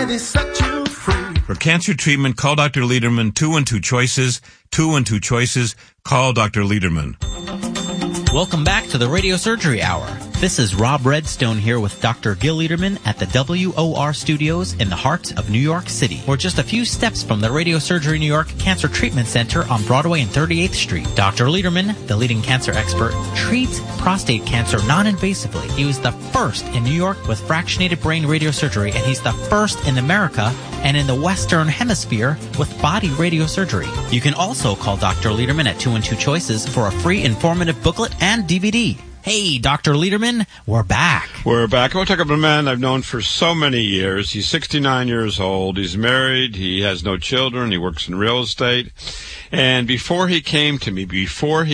Let it set you free. For cancer treatment, call Dr. Lederman, 212 Choices, 212 Choices. Call Dr. Lederman. Welcome back to the Radio Surgery Hour. This is Rob Redstone here with Dr. Gil Lederman at the WOR Studios in the heart of New York City. We're just a few steps from the Radio Surgery New York Cancer Treatment Center on Broadway and 38th Street. Dr. Lederman, the leading cancer expert, treats prostate cancer non-invasively. He was the first in New York with fractionated brain radiosurgery, and he's the first in America and in the Western Hemisphere with body radiosurgery. You can also call Dr. Lederman at 212 Choices for a free informative booklet and DVD. Hey, Dr. Lederman, we're back. We're back. I want to talk about a man I've known for so many years. He's 69 years old. He's married. He has no children. He works in real estate. And before he came to me, he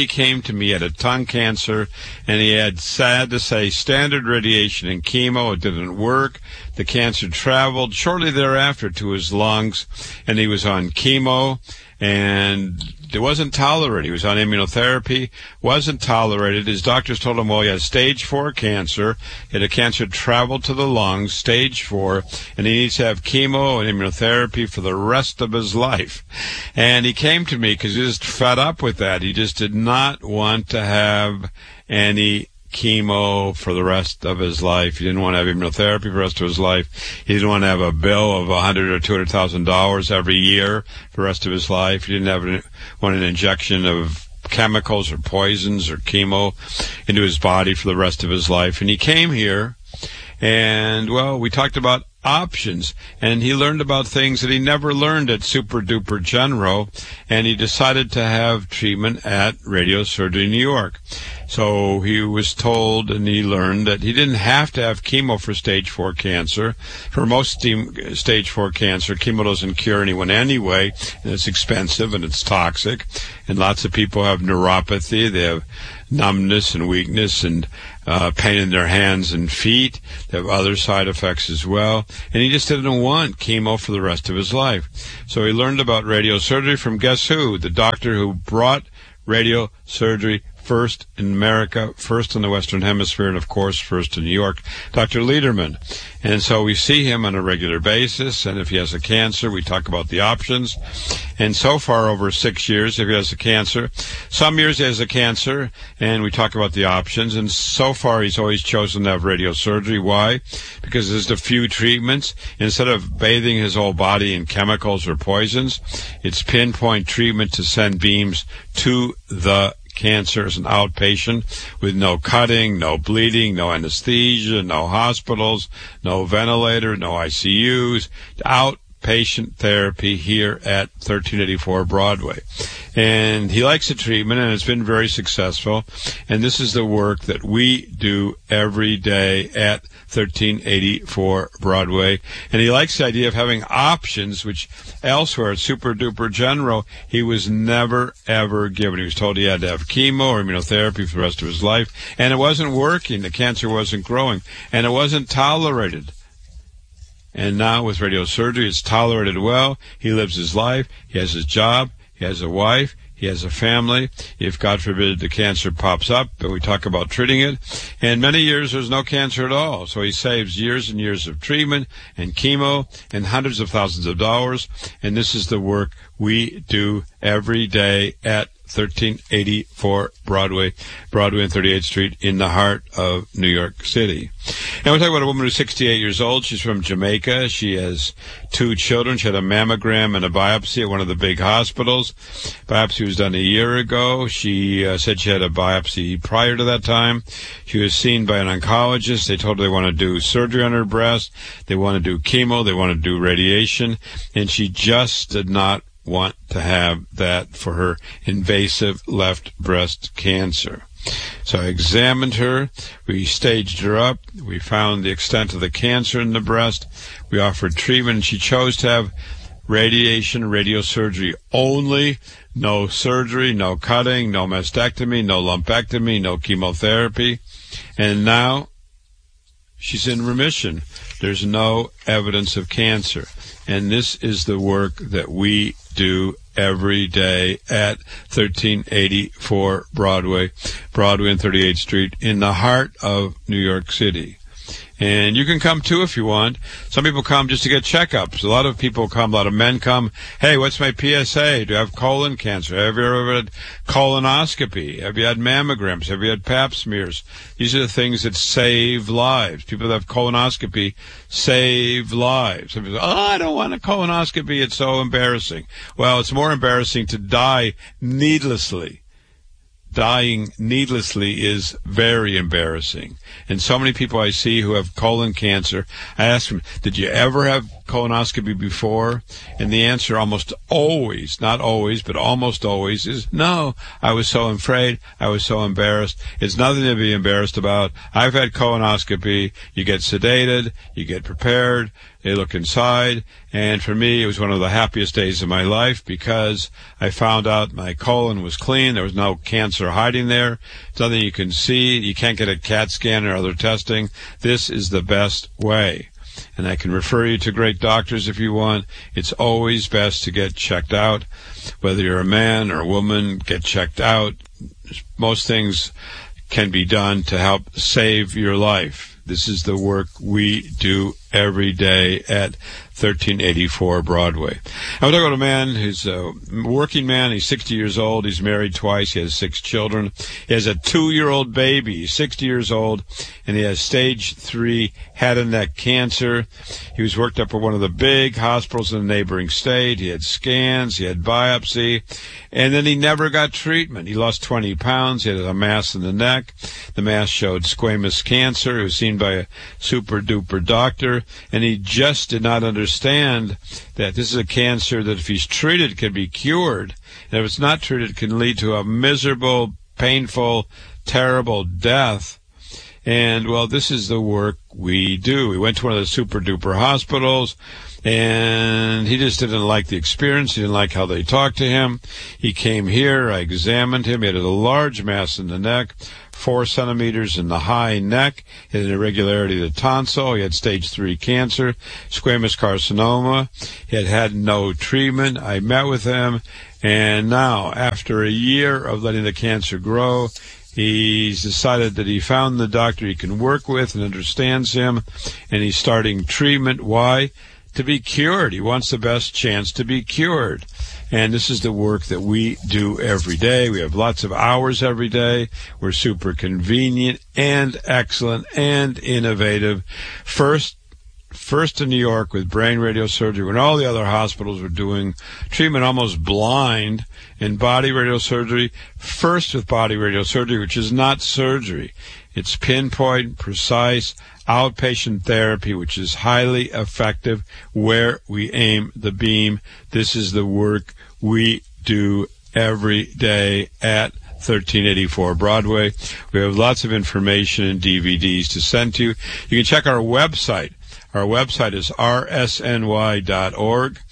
had a tongue cancer, and he had, sad to say, standard radiation and chemo. It didn't work. The cancer traveled shortly thereafter to his lungs, and he was on chemo, and it wasn't tolerated. He was on immunotherapy, wasn't tolerated. His doctors told him, well, he has stage 4 cancer. He had a cancer traveled to the lungs, stage 4, and he needs to have chemo and immunotherapy for the rest of his life. And he came to me because he was fed up with that. He just did not want to have any chemo for the rest of his life. He didn't want to have immunotherapy for the rest of his life. He didn't want to have a bill of $100,000 or $200,000 every year for the rest of his life. He didn't want an injection of chemicals or poisons or chemo into his body for the rest of his life. And he came here, and, well, we talked about options, and he learned about things that he never learned at Super Duper General, and he decided to have treatment at Radio Surgery New York. So he was told, and he learned that he didn't have to have chemo for stage 4 cancer. For most stage 4 cancer, chemo doesn't cure anyone anyway, and it's expensive and it's toxic, and lots of people have neuropathy. They have numbness and weakness and pain in their hands and feet. They have other side effects as well. And he just didn't want chemo for the rest of his life. So he learned about radiosurgery from guess who? The doctor who brought radiosurgery first in America, first in the Western Hemisphere, and, of course, first in New York, Dr. Lederman. And so we see him on a regular basis, and if he has a cancer, we talk about the options. And so far, over 6 years, if he has a cancer, some years he has a cancer, and we talk about the options. And so far, he's always chosen to have radiosurgery. Why? Because there's a few treatments. Instead of bathing his whole body in chemicals or poisons, it's pinpoint treatment to send beams to the cancer as an outpatient with no cutting, no bleeding, no anesthesia, no hospitals, no ventilator, no ICUs, outpatient therapy here at 1384 Broadway. And he likes the treatment, and it's been very successful. And this is the work that we do every day at 1384 Broadway. And he likes the idea of having options, which elsewhere at Super Duper General, he was never, ever given. He was told he had to have chemo or immunotherapy for the rest of his life. And it wasn't working. The cancer wasn't growing. And it wasn't tolerated. And now with radiosurgery, it's tolerated well. He lives his life. He has his job. He has a wife. He has a family. If, God forbid, the cancer pops up, and we talk about treating it. And many years, there's no cancer at all. So he saves years and years of treatment and chemo and hundreds of thousands of dollars. And this is the work we do every day at 1384 Broadway and 38th Street in the heart of New York City. Now we're talking about a woman who's 68 years old. She's from Jamaica. She has 2 children. She had a mammogram and a biopsy at one of the big hospitals. Biopsy was done a year ago. She said she had a biopsy prior to that time. She was seen by an oncologist. They told her they want to do surgery on her breast. They want to do chemo. They want to do radiation. And she just did not want to have that for her invasive left breast cancer. So I examined her. We staged her up. We found the extent of the cancer in the breast. We offered treatment. She chose to have radiation, radiosurgery only. No surgery, no cutting, no mastectomy, no lumpectomy, no chemotherapy. And now she's in remission. There's no evidence of cancer. And this is the work that we do every day at 1384 Broadway and 38th Street in the heart of New York City. And you can come too if you want. Some people come just to get checkups. A lot of people come, a lot of men come, hey, what's my PSA? Do I have colon cancer? Have you ever had colonoscopy? Have you had mammograms? Have you had pap smears? These are the things that save lives. People that have colonoscopy save lives. Some people say, I don't want a colonoscopy. It's so embarrassing. Well, it's more embarrassing to die needlessly. Dying needlessly is very embarrassing. And so many people I see who have colon cancer, I ask them, did you ever have colonoscopy before? And the answer almost always, not always, but almost always is no. I was so afraid. I was so embarrassed. It's nothing to be embarrassed about. I've had colonoscopy. You get sedated. You get prepared. They look inside, and for me, it was one of the happiest days of my life because I found out my colon was clean. There was no cancer hiding there. It's nothing you can see. You can't get a CAT scan or other testing. This is the best way. And I can refer you to great doctors if you want. It's always best to get checked out. Whether you're a man or a woman, get checked out. Most things can be done to help save your life. This is the work we do every day at 1384 Broadway. I want to go to a man who's a working man. He's 60 years old. He's married twice. He has 6 children. He has a 2-year-old baby. He's 60 years old, and he has stage 3 head and neck cancer. He was worked up at one of the big hospitals in the neighboring state. He had scans. He had biopsy, and then he never got treatment. He lost 20 pounds. He had a mass in the neck. The mass showed squamous cancer. He was seen by a super-duper doctor, and he just did not understand that this is a cancer that if he's treated can be cured, and if it's not treated can lead to a miserable, painful, terrible death. And, well, this is the work we do. We went to one of the super-duper hospitals, and he just didn't like the experience. He didn't like how they talked to him. He came here. I examined him. He had a large mass in the neck, 4 centimeters in the high neck. He had an irregularity of the tonsil. He had stage 3 cancer, squamous carcinoma. He had had no treatment. I met with him, and now, after a year of letting the cancer grow, he's decided that he found the doctor he can work with and understands him, and he's starting treatment. Why? To be cured. He wants the best chance to be cured. And this is the work that we do every day. We have lots of hours every day. We're super convenient and excellent and innovative. First in New York with brain radiosurgery, when all the other hospitals were doing treatment almost blind, in body radiosurgery, first with body radiosurgery, which is not surgery. It's pinpoint, precise, outpatient therapy, which is highly effective where we aim the beam. This is the work we do every day at 1384 Broadway. We have lots of information and DVDs to send to you. You can check our website. Our website is rsny.org.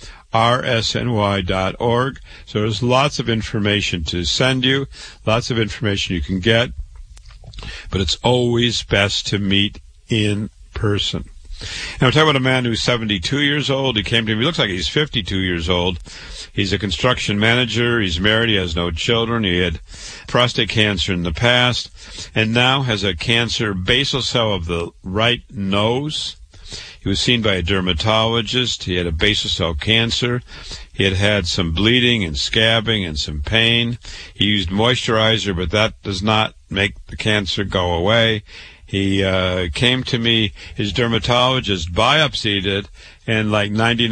rsny.org. So there's lots of information to send you, lots of information you can get, but it's always best to meet in person. Now, we're talking about a man who's 72 years old. He came to me. He looks like he's 52 years old. He's a construction manager. He's married. He has no children. He had prostate cancer in the past and now has a cancer basal cell of the right nose. He was seen by a dermatologist. He had a basal cell cancer. He had some bleeding and scabbing and some pain. He used moisturizer, but that does not make the cancer go away. He came to me, his dermatologist biopsied it, and like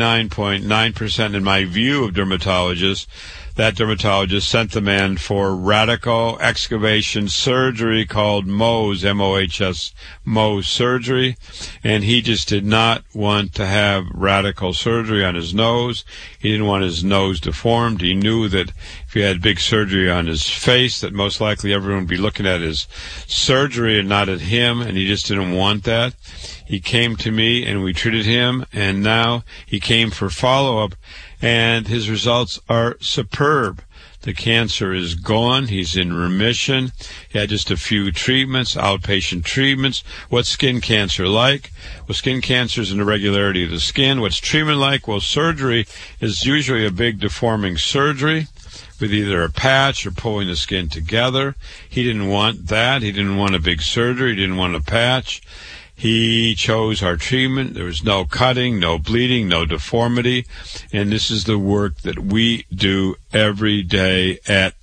99.9% in my view of dermatologists, that dermatologist sent the man for radical excavation surgery called Mohs, M-O-H-S, Mohs surgery, and he just did not want to have radical surgery on his nose. He didn't want his nose deformed. He knew that if he had big surgery on his face, that most likely everyone would be looking at his surgery and not at him, and he just didn't want that. He came to me, and we treated him, and now he came for follow-up, and his results are superb. The cancer is gone. He's in remission. He had just a few treatments, outpatient treatments. What's skin cancer like? Well, skin cancer is an irregularity of the skin. What's treatment like? Well, surgery is usually a big deforming surgery with either a patch or pulling the skin together. He didn't want that. He didn't want a big surgery. He didn't want a patch. He chose our treatment. There was no cutting, no bleeding, no deformity. And this is the work that we do every day at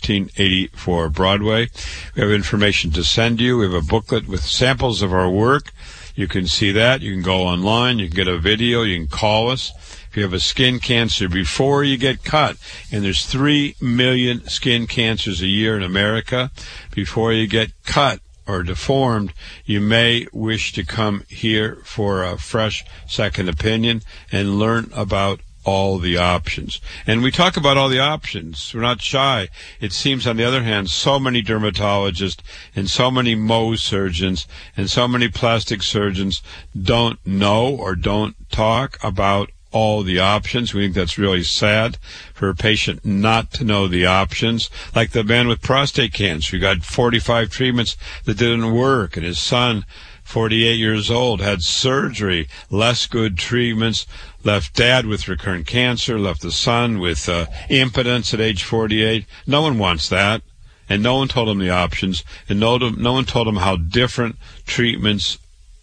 1384 Broadway. We have information to send you. We have a booklet with samples of our work. You can see that. You can go online. You can get a video. You can call us. If you have a skin cancer before you get cut, and there's 3 million skin cancers a year in America, before you get cut or deformed, you may wish to come here for a fresh second opinion and learn about all the options. And we talk about all the options. We're not shy. It seems, on the other hand, so many dermatologists and so many Mohs surgeons and so many plastic surgeons don't know or don't talk about all the options. We think that's really sad for a patient not to know the options. Like the man with prostate cancer, who got 45 treatments that didn't work, and his son, 48 years old, had surgery, less good treatments, left dad with recurrent cancer, left the son with impotence at age 48. No one wants that, and no one told him the options, and no one told him how different treatments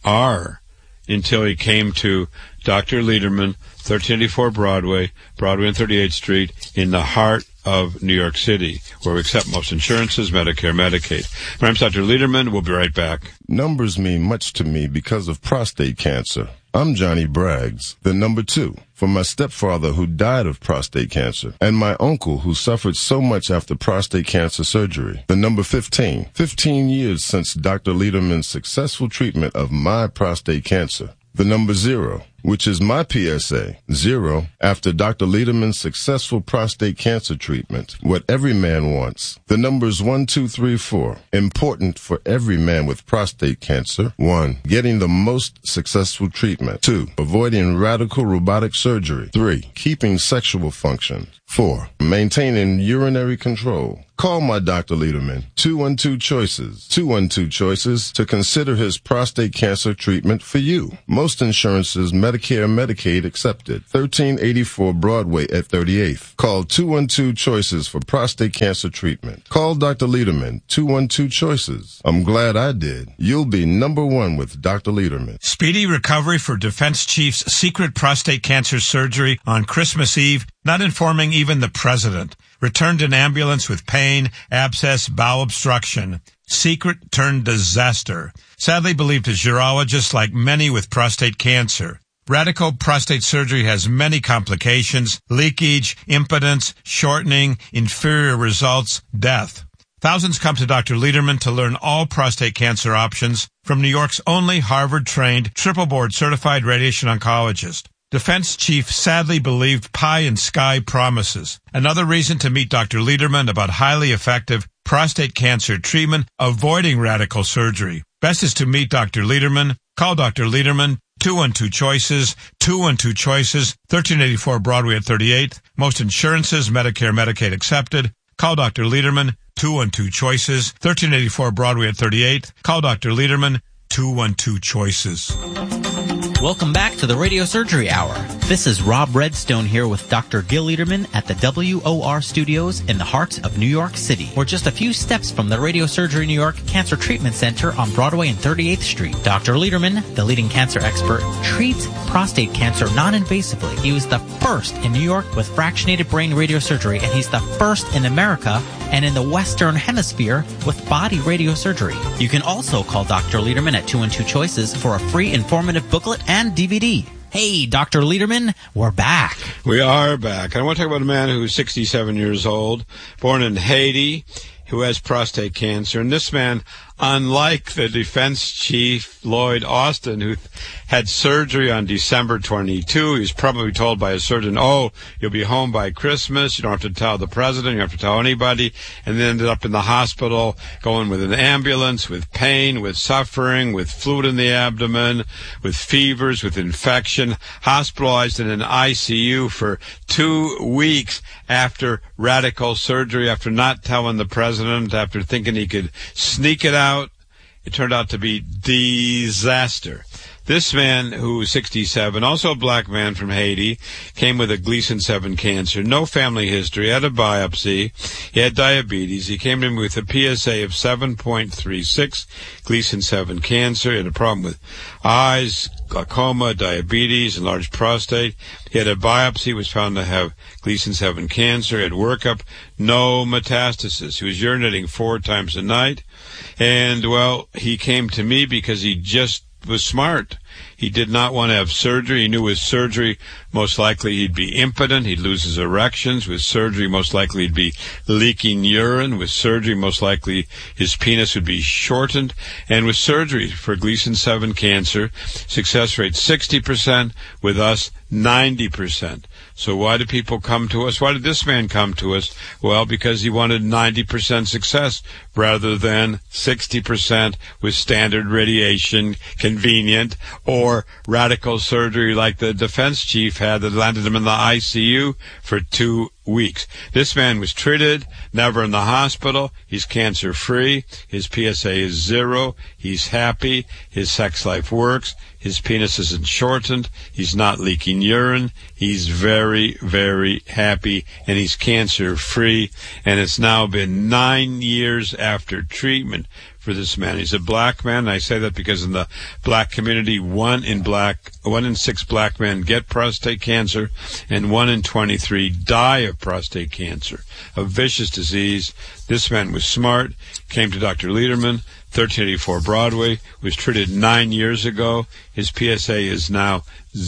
are until he came to Dr. Lederman, 1384 Broadway and 38th Street, in the heart of New York City, where we accept most insurances, Medicare, Medicaid. My name's Dr. Lederman. We'll be right back. Numbers mean much to me because of prostate cancer. I'm Johnny Braggs, the number 2, for my stepfather who died of prostate cancer, and my uncle who suffered so much after prostate cancer surgery. The number 15, 15 years since Dr. Lederman's successful treatment of my prostate cancer. The number 0, which is my PSA, 0, after Dr. Lederman's successful prostate cancer treatment. What every man wants. The numbers 1, 2, 3, 4, important for every man with prostate cancer. 1, getting the most successful treatment. 2, avoiding radical robotic surgery. 3, keeping sexual function. 4, maintaining urinary control. Call my Dr. Lederman, 212-CHOICES, 212-CHOICES, to consider his prostate cancer treatment for you. Most insurances, Medicare and Medicaid accepted. 1384 Broadway at 38th. Call 212-CHOICES for prostate cancer treatment. Call Dr. Lederman, 212-CHOICES. I'm glad I did. You'll be number 1 with Dr. Lederman. Speedy recovery for Defense Chief's secret prostate cancer surgery on Christmas Eve, not informing even the president. Returned in ambulance with pain, abscess, bowel obstruction. Secret turned disaster. Sadly believed as urologist, like many with prostate cancer. Radical prostate surgery has many complications: leakage, impotence, shortening, inferior results, death. Thousands come to Dr. Lederman to learn all prostate cancer options from New York's only Harvard-trained, triple-board certified radiation oncologist. Defense Chief sadly believed pie in sky promises. Another reason to meet Dr. Lederman about highly effective prostate cancer treatment, avoiding radical surgery. Best is to meet Dr. Lederman. Call Dr. Lederman, 212-CHOICES, 212-CHOICES, 1384 Broadway at 38th. Most insurances, Medicare, Medicaid accepted. Call Dr. Lederman, 212-CHOICES, 1384 Broadway at 38th. Call Dr. Lederman, 212-CHOICES. Welcome back to the Radio Surgery Hour. This is Rob Redstone here with Dr. Gil Lederman at the WOR Studios in the heart of New York City. We're just a few steps from the Radio Surgery New York Cancer Treatment Center on Broadway and 38th Street. Dr. Lederman, the leading cancer expert, treats prostate cancer non-invasively. He was the first in New York with fractionated brain radiosurgery, and he's the first in America and in the Western Hemisphere with body radiosurgery. You can also call Dr. Lederman at 212-CHOICES for a free informative booklet and DVD. Hey, Dr. Lederman, we're back. We are back. I want to talk about a man who's 67 years old, born in Haiti, who has prostate cancer. And this man, unlike the defense chief, Lloyd Austin, who had surgery on December 22, he was probably told by a surgeon, oh, you'll be home by Christmas. You don't have to tell the president. You don't have to tell anybody. And then ended up in the hospital going with an ambulance, with pain, with suffering, with fluid in the abdomen, with fevers, with infection, hospitalized in an ICU for 2 weeks after radical surgery, after not telling the president, after thinking he could sneak it out. It turned out to be disaster. This man, who was 67, also a black man from Haiti, came with a Gleason 7 cancer. No family history, had a biopsy. He had diabetes. He came to me with a PSA of 7.36, Gleason 7 cancer. He had a problem with eyes, glaucoma, diabetes, enlarged prostate. He had a biopsy, was found to have Gleason 7 cancer. He had workup, no metastasis. He was urinating 4 times a night. And, well, he came to me because he just was smart. He did not want to have surgery. He knew with surgery, most likely he'd be impotent. He'd lose his erections. With surgery, most likely he'd be leaking urine. With surgery, most likely his penis would be shortened. And with surgery for Gleason 7 cancer, success rate 60%. With us, 90%. So why do people come to us? Why did this man come to us? Well, because he wanted 90% success rather than 60% with standard radiation, convenient, or radical surgery like the defense chief had that landed him in the ICU for 2 weeks. This man was treated, never in the hospital. He's cancer-free. His PSA is 0. He's happy. His sex life works. His penis isn't shortened. He's not leaking urine. He's very, very happy, and he's cancer-free. And it's now been 9 years after treatment for this man. He's a black man, and I say that because in the black community, 1 in 6 black men get prostate cancer, and 1 in 23 die of prostate cancer, a vicious disease. This man was smart, came to Dr. Lederman, 1384 Broadway, was treated 9 years ago. His PSA is now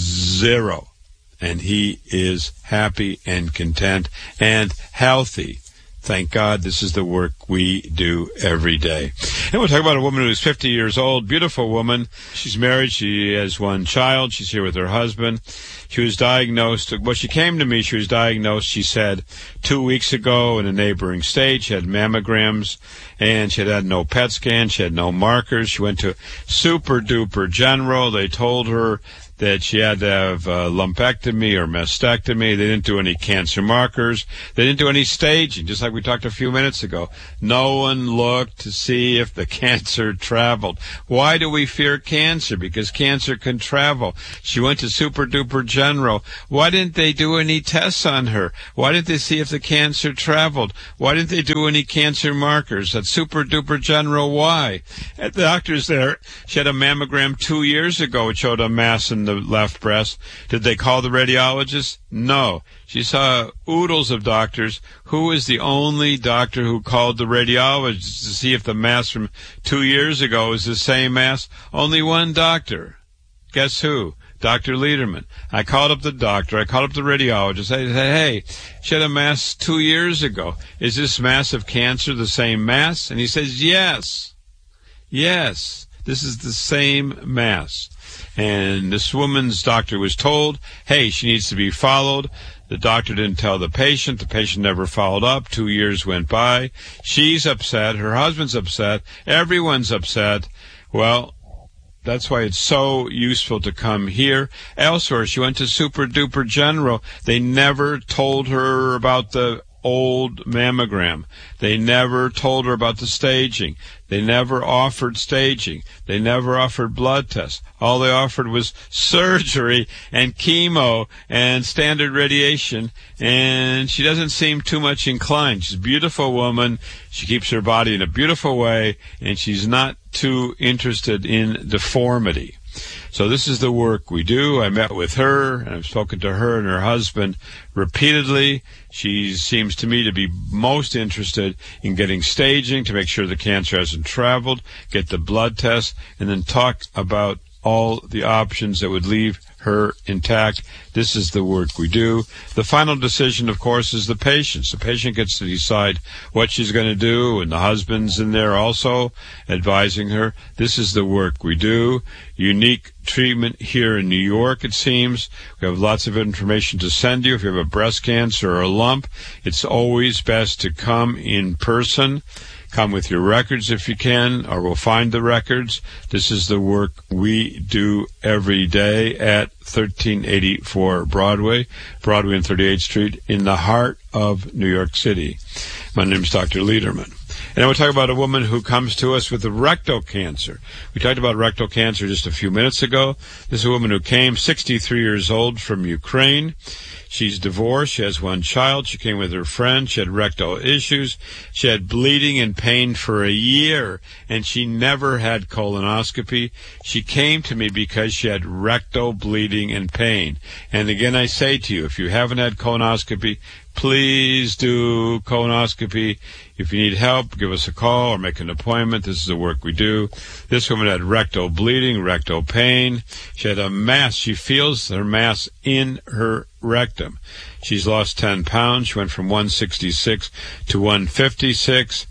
0, and he is happy and content and healthy. Thank God this is the work we do every day. And we'll talk about a woman who's 50 years old, beautiful woman. She's married. She has 1 child. She's here with her husband. She was diagnosed. Well, she came to me. She was diagnosed, she said, 2 weeks ago in a neighboring state. She had mammograms, and she had no PET scan. She had no markers. She went to Super Duper General. They told her that she had to have lumpectomy or mastectomy. They didn't do any cancer markers. They didn't do any staging, just like we talked a few minutes ago. No one looked to see if the cancer traveled. Why do we fear cancer? Because cancer can travel. She went to Super Duper General. Why didn't they do any tests on her? Why didn't they see if the cancer traveled? Why didn't they do any cancer markers at Super Duper General? Why? At the doctors there, she had a mammogram 2 years ago. It showed a mass in the left breast. Did they call the radiologist? No. She saw oodles of doctors. Who was the only doctor who called the radiologist to see if the mass from 2 years ago is the same mass? Only one doctor. Guess who? Dr. Lederman. I called up the doctor. I called up the radiologist. I said, hey, she had a mass 2 years ago. Is this mass of cancer the same mass? And he says, yes. Yes. This is the same mass. And this woman's doctor was told, hey, she needs to be followed. The doctor didn't tell the patient. The patient never followed up. 2 years went by. She's upset. Her husband's upset. Everyone's upset. Well, that's why it's so useful to come here. Elsewhere, she went to Super Duper General. They never told her about the old mammogram. They never told her about the staging. They never offered staging. They never offered blood tests. All they offered was surgery and chemo and standard radiation, and she doesn't seem too much inclined. She's a beautiful woman. She keeps her body in a beautiful way, and she's not too interested in deformity. So this is the work we do. I met with her, and I've spoken to her and her husband repeatedly. She seems to me to be most interested in getting staging to make sure the cancer hasn't traveled, get the blood test, and then talk about all the options that would leave her intact. This is the work we do. The final decision, of course, is the patient's. The patient gets to decide what she's going to do, and the husband's in there also advising her. This is the work we do. Unique treatment here in New York, it seems. We have lots of information to send you. If you have a breast cancer or a lump, it's always best to come in person. Come with your records if you can, or we'll find the records. This is the work we do every day at 1384 Broadway and 38th Street in the heart of New York City. My name is Dr. Lederman. And we'll talk about a woman who comes to us with rectal cancer. We talked about rectal cancer just a few minutes ago. This is a woman who came, 63 years old, from Ukraine. She's divorced. She has one child. She came with her friend. She had rectal issues. She had bleeding and pain for a year, and she never had colonoscopy. She came to me because she had rectal bleeding and pain. And again, I say to you, if you haven't had colonoscopy, please do colonoscopy. If you need help, give us a call or make an appointment. This is the work we do. This woman had rectal bleeding, rectal pain. She had a mass. She feels her mass in her rectum. She's lost 10 pounds. She went from 166 to 156.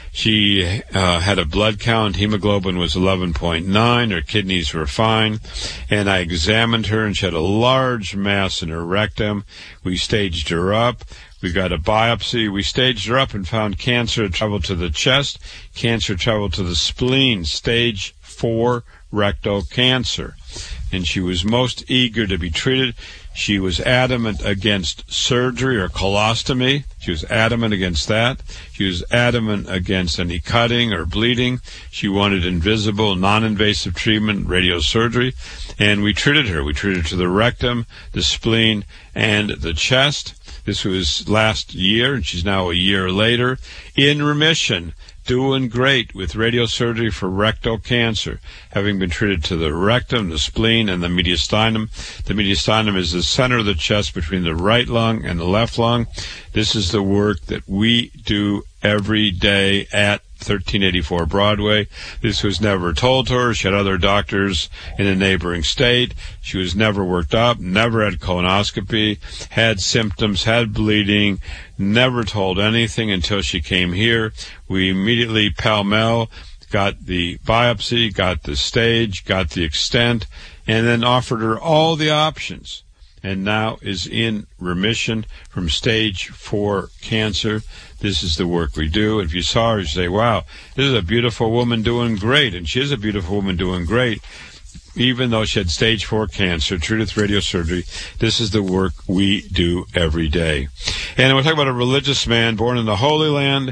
She had a blood count. Hemoglobin was 11.9. Her kidneys were fine. And I examined her, and she had a large mass in her rectum. We staged her up. We got a biopsy. We staged her up and found cancer traveled to the chest. Cancer traveled to the spleen. Stage 4 rectal cancer. And she was most eager to be treated. She was adamant against surgery or colostomy. She was adamant against that. She was adamant against any cutting or bleeding. She wanted invisible, non-invasive treatment, radiosurgery. And we treated her. We treated her to the rectum, the spleen, and the chest. This was last year, and she's now a year later, in remission, doing great with radiosurgery for rectal cancer, having been treated to the rectum, the spleen, and the mediastinum. The mediastinum is the center of the chest between the right lung and the left lung. This is the work that we do every day at 1384 Broadway. This was never told to her. She had other doctors in a neighboring state. She was never worked up, never had colonoscopy, had symptoms, had bleeding, never told anything until she came here. We immediately pell-mell got the biopsy, got the stage, got the extent, and then offered her all the options, and now is in remission from stage 4 cancer. This is the work we do. If you saw her, you say, wow, this is a beautiful woman doing great. And she is a beautiful woman doing great. Even though she had stage 4 cancer, treated with radiosurgery, this is the work we do every day. And we'll talk about a religious man born in the Holy Land,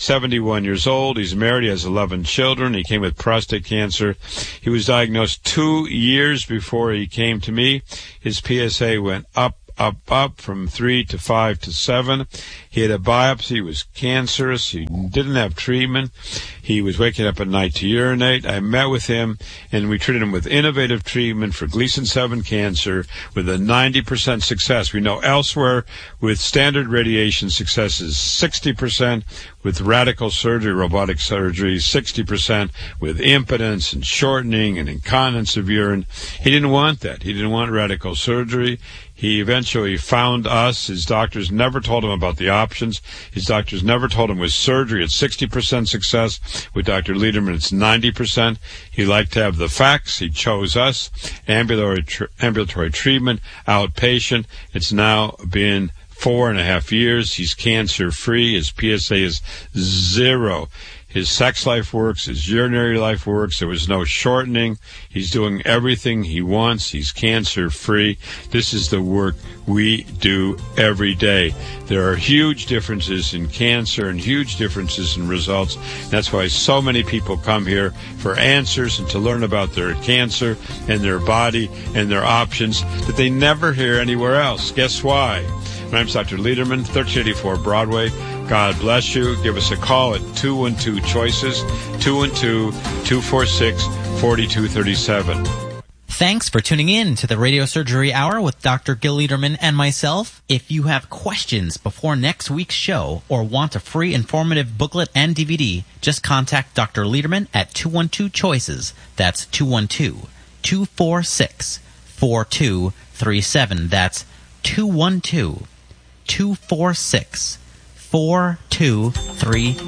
71 years old. He's married. He has 11 children. He came with prostate cancer. He was diagnosed 2 years before he came to me. His PSA went up from 3 to 5 to 7. He had a biopsy. He was cancerous. He didn't have treatment. He was waking up at night to urinate. I met with him, and we treated him with innovative treatment for Gleason 7 cancer with a 90% success. We know elsewhere with standard radiation success is 60%, with radical surgery, robotic surgery, 60%, with impotence and shortening and incontinence of urine. He didn't want that. He didn't want radical surgery. He eventually found us. His doctors never told him about the options. His doctors never told him with surgery it's 60% success. With Dr. Lederman, it's 90%. He liked to have the facts. He chose us. Ambulatory treatment, outpatient. It's now been 4.5 years. He's cancer-free. His PSA is 0. His sex life works. His urinary life works. There was no shortening. He's doing everything he wants. He's cancer-free. This is the work we do every day. There are huge differences in cancer and huge differences in results. That's why so many people come here for answers and to learn about their cancer and their body and their options that they never hear anywhere else. Guess why? My name's Dr. Lederman, 1384 Broadway. God bless you. Give us a call at 212-CHOICES, 212-246-4237. Thanks for tuning in to the Radio Surgery Hour with Dr. Gil Lederman and myself. If you have questions before next week's show or want a free informative booklet and DVD, just contact Dr. Lederman at 212-CHOICES. That's 212-246-4237. That's 212-246-4237.